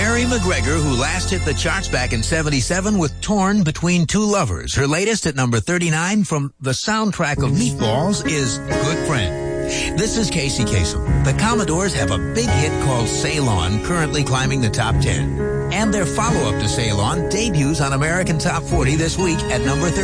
Mary McGregor, who last hit the charts back in 77 with Torn Between Two Lovers. Her latest at number 39 from the soundtrack of Meatballs is Good Friend. This is Casey Kasem. The Commodores have a big hit called Sail On, currently climbing the top 10. And their follow-up to Sail On debuts on American Top 40 this week at number 30.